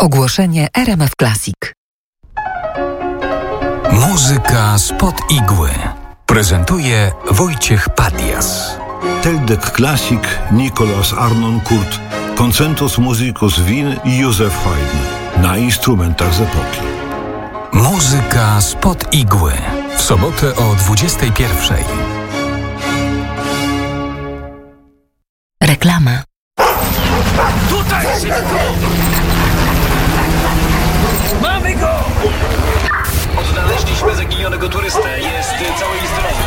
Ogłoszenie RMF Classic. Muzyka spod igły. Prezentuje Wojciech Padias. Teldec Classic, Nicolas Arnon Kurt, Concentus Musicus Wien i Józef Haydn na instrumentach z epoki. Muzyka spod igły. W sobotę o 21:00. Reklama. Tutaj szybko! Mamy go! Odnaleźliśmy zaginionego turystę. Jest cały i zdrowy.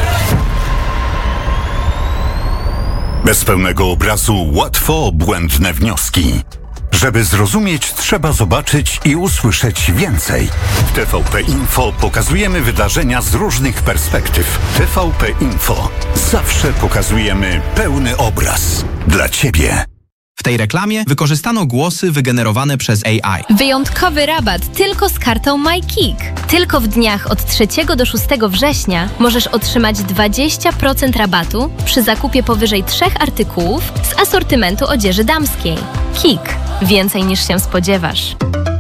Bez pełnego obrazu łatwo błędne wnioski. Żeby zrozumieć, trzeba zobaczyć i usłyszeć więcej. W TVP Info pokazujemy wydarzenia z różnych perspektyw. TVP Info. Zawsze pokazujemy pełny obraz. Dla Ciebie. W tej reklamie wykorzystano głosy wygenerowane przez AI. Wyjątkowy rabat tylko z kartą MyKick. Tylko w dniach od 3 do 6 września możesz otrzymać 20% rabatu przy zakupie powyżej 3 artykułów z asortymentu odzieży damskiej. Kick. Więcej niż się spodziewasz.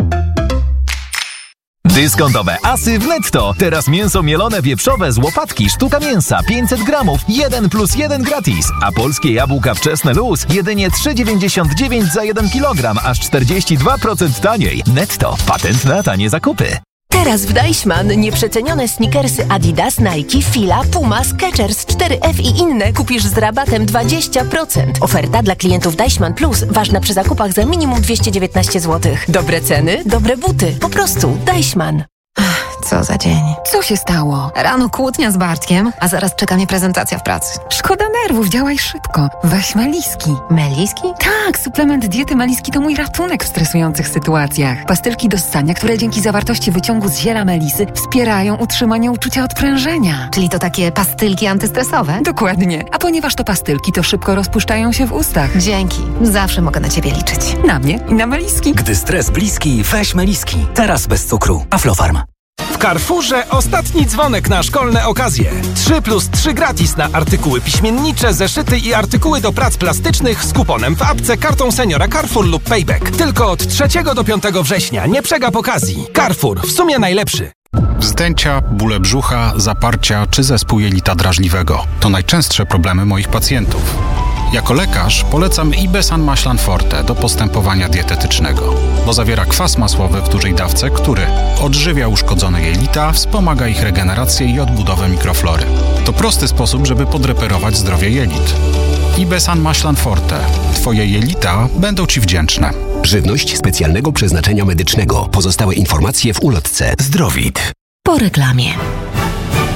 Dyskontowe asy w Netto. Teraz mięso mielone wieprzowe z łopatki, sztuka mięsa 500 gramów, 1+1 gratis. A polskie jabłka wczesne luz jedynie 3,99 za 1 kg, aż 42% taniej. Netto. Patent na tanie zakupy. Teraz w Deichmann nieprzecenione sneakersy Adidas, Nike, Fila, Puma, Skechers, 4F i inne kupisz z rabatem 20%. Oferta dla klientów Deichmann Plus ważna przy zakupach za minimum 219 zł. Dobre ceny, dobre buty. Po prostu Deichmann. Co za dzień. Co się stało? Rano kłótnia z Bartkiem, a zaraz czeka mnie prezentacja w pracy. Szkoda nerwów, działaj szybko. Weź Meliski. Meliski? Tak, suplement diety Meliski to mój ratunek w stresujących sytuacjach. Pastylki do ssania, które dzięki zawartości wyciągu z ziela melisy wspierają utrzymanie uczucia odprężenia. Czyli to takie pastylki antystresowe? Dokładnie. A ponieważ to pastylki, to szybko rozpuszczają się w ustach. Dzięki. Zawsze mogę na Ciebie liczyć. Na mnie i na Meliski. Gdy stres bliski, weź Meliski. Teraz bez cukru. Aflofarm. W Carrefourze ostatni dzwonek na szkolne okazje. 3+3 gratis na artykuły piśmiennicze, zeszyty i artykuły do prac plastycznych z kuponem w apce, kartą seniora Carrefour lub Payback. Tylko od 3 do 5 września. Nie przegap okazji. Carrefour. W sumie najlepszy. Wzdęcia, bóle brzucha, zaparcia czy zespół jelita drażliwego. To najczęstsze problemy moich pacjentów. Jako lekarz polecam Ibesan Maślan Forte do postępowania dietetycznego, bo zawiera kwas masłowy w dużej dawce, który odżywia uszkodzone jelita, wspomaga ich regenerację i odbudowę mikroflory. To prosty sposób, żeby podreperować zdrowie jelit. Ibesan Maślan Forte. Twoje jelita będą Ci wdzięczne. Żywność specjalnego przeznaczenia medycznego. Pozostałe informacje w ulotce. Zdrowit. Po reklamie.